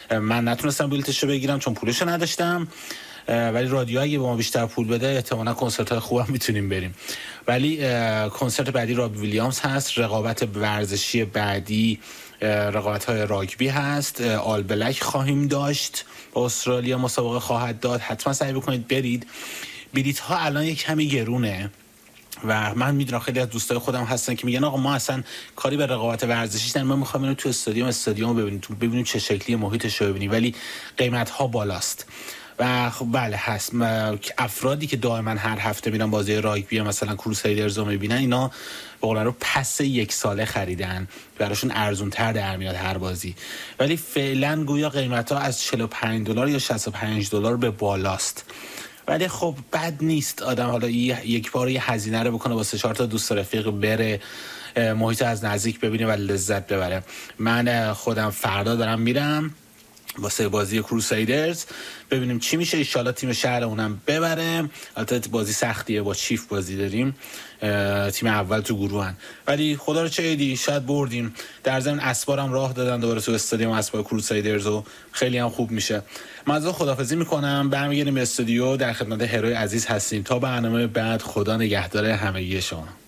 من نتونستم بلیتش رو بگیرم چون پولش رو نداشتم، ولی رادیو اگه به ما بیشتر پول بده احتمالاً کنسرت‌های خوبم میتونیم بریم. ولی کنسرت بعدی رابی ویلیامز هست، رقابت ورزشی بعدی رقابت‌های راگبی هست، آل بلک خواهیم داشت با استرالیا مسابقه خواهد داد. حتما سعی بکنید برید. بلیط‌ها الان یک کمی گرونه و من میدونم خیلی از دوستای خودم هستن که میگن آقا ما اصلا کاری به رقابت ورزشی نداریم، ما می‌خوایم بریم تو استادیوم ببینیم چه شکلی محیطش رو ببینیم، ولی قیمت‌ها بالاست. و خب بله هست افرادی که دائما هر هفته میرن بازی راگبی مثلا کروسیدرز رو میبینن، اینا به قول رو پس یک ساله خریدن، براشون ارزون تر در میاد هر بازی. ولی فعلا گویا قیمت ها از $45 یا $65 به بالاست. ولی خب بد نیست آدم حالا یک بار یه هزینه رو بکنه واسه 4 تا دوست رفیق بره محیط از نزدیک ببینه و لذت ببره. من خودم فردا دارم میرم واسه بازی کروسیدرز، ببینیم چی میشه. انشالله تیم شهرمونم ببره. البته بازی سختیه، با چیف بازی داریم، تیم اول تو گروهن، ولی خدا رو چه ایدی شاید بردیم. در ضمن اسبارم راه دادن دوباره تو استادیوم اسبار کروسیدرز و خیلی هم خوب میشه. من از خداحافظی میکنم، برمیگردیم به استودیو، در خدمت هروی عزیز هستیم تا برنامه بعد. خدا نگهدار همگی شما.